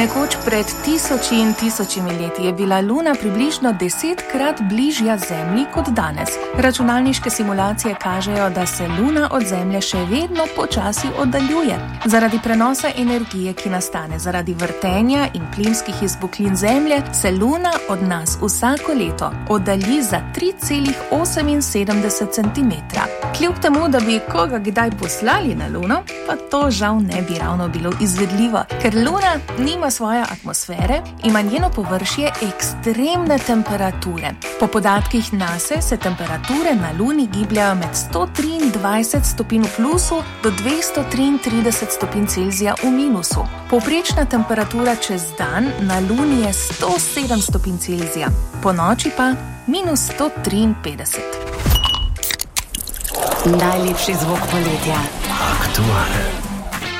Nekoč pred tisoči in tisočimi leti je bila Luna približno 10-krat bližja Zemlji kot danes. Računalniške simulacije kažejo, da se Luna od Zemlje še vedno počasi oddaljuje. Zaradi prenosa energije, ki nastane zaradi vrtenja in plinskih izbuklin Zemlje, se Luna od nas vsako leto oddalji za 3,78 cm. Kljub temu, da bi koga kdaj poslali na Luno, pa to žal ne bi ravno bilo izvedljivo, ker Luna nima svoje atmosfere, ima njeno površje ekstremne temperature. Po podatkih NASA se temperature na Luni gibljajo med 123 stopinj v plusu do 233 stopinj Celzija v minusu. Povprečna temperatura čez dan na Luni je 107 stopinj Celzija, po noči pa minus 153. Najlepši zvok poletja. Aktualen.